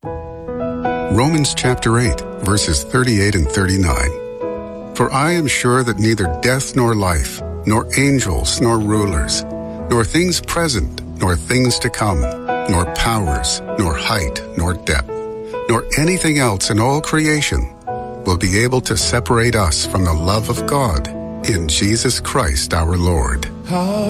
Romans chapter 8, verses 38 and 39. For I am sure that neither death nor life, nor angels nor rulers, nor things present, nor things to come, nor powers, nor height, nor depth, nor anything else in all creation will be able to separate us from the love of God in Jesus Christ our Lord.